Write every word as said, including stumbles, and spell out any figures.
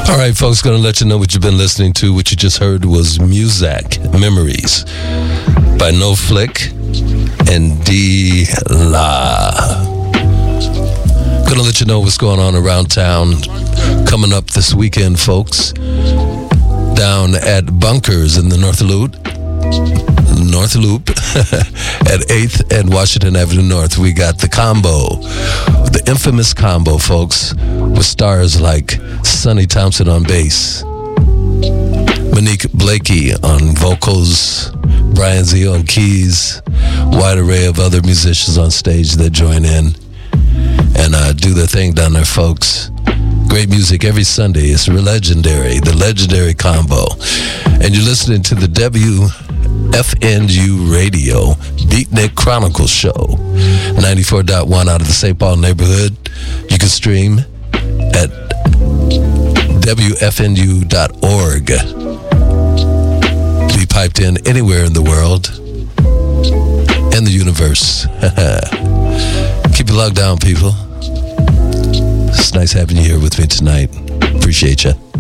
All right, folks, going to let you know what you've been listening to. What you just heard was Muzak, Memories, by No Flick and D La. Going to let you know what's going on around town coming up this weekend, folks. Down at Bunkers in the North Loop, North Loop at eighth and Washington Avenue North. We got the combo, the infamous combo, folks, with stars like Sonny Thompson on bass, Monique Blakey on vocals, Brian Z on keys, wide array of other musicians on stage that join in and uh, do their thing down there, folks. Great music every Sunday. It's legendary, the legendary combo. And you're listening to the W F N U Radio Beatnik Chronicles Show, ninety-four point one out of the Saint Paul neighborhood. You can stream at W F N U dot org. Be piped in anywhere in the world and the universe. Keep it locked down, people. It's nice having you here with me tonight. Appreciate you.